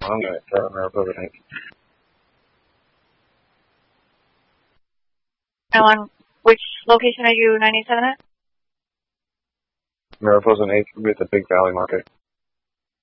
I'm going to throw Mariposa 8. Alan, which location are you 987 at? Mariposa 8 with the Big Valley Market.